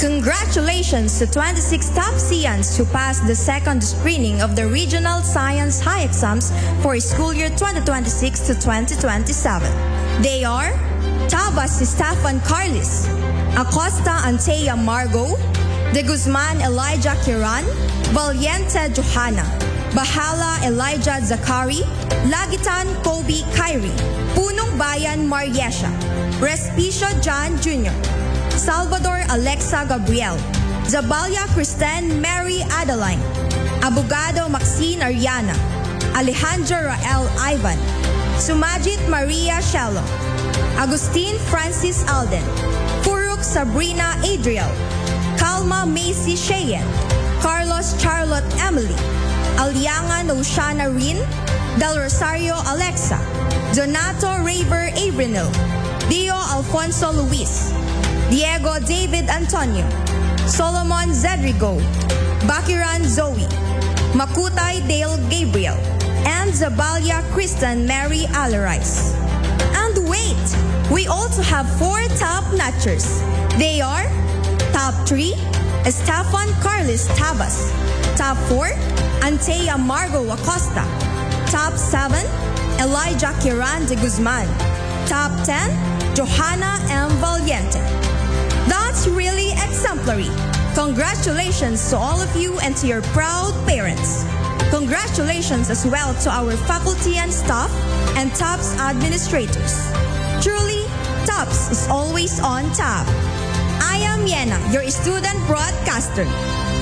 Congratulations to 26 top Sians who passed the second screening of the Regional Science High Exams for school year 2026 to 2027. They are Tabas Stefan Carlis, Acosta Antea Margo, De Guzman Elijah Kiran, Valiente Johanna, Bahala Elijah Zakari, Lagitan Kobe Kyrie, Punong Bayan Mariesha, Respicio John Jr., Salvador Alexa Gabriel, Zabalia Kristen Mary Adeline, Abogado Maxine Ariana, Alejandro Rael Ivan, Sumajit Maria Shalom, Agustin Francis Alden, Furuk Sabrina Adriel, Kalma Macy Cheyenne, Carlos Charlotte Emily, Aliangan Oshana Rin, Del Rosario Alexa, Donato Raver Abrinil, Dio Alfonso Luis, Diego David Antonio, Solomon Zedrigo, Bakiran Zoe, Makutay Dale Gabriel, and Zabalia Kristen Mary Alarais. And wait, we also have 4 top notchers. They are Top 3, Estefan Carlos Tabas. Top 4, Antea Margo Acosta. Top 7, Elijah Kiran de Guzman. Top 10, Johanna M. Valiente. That's really exemplary. Congratulations to all of you and to your proud parents. Congratulations as well to our faculty and staff and TOPS administrators. Truly, TOPS is always on top. I am Yena, your student broadcaster.